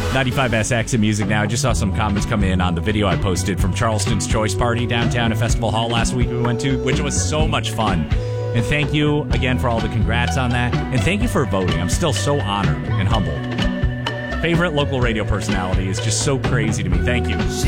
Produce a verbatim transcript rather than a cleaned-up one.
ninety-five S X and Music Now. I just saw some comments come in on the video I posted from Charleston's Choice Party downtown at Festival Hall last week we went to, which was so much fun. And thank you again for all the congrats on that. And thank you for voting. I'm still so honored and humbled. Favorite local radio personality is just so crazy to me. Thank you.